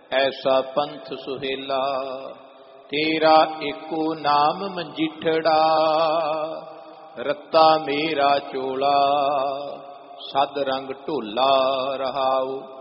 ਐਸਾ ਪੰਥ ਸੁਹੇਲਾ। ਤੇਰਾ ਏਕੋ ਨਾਮ ਮੰਜੀਠੜਾ, ਰੱਤਾ ਮੇਰਾ ਚੋਲਾ, ਸਦ ਰੰਗ ਢੋਲਾ ਰਹਾਉ।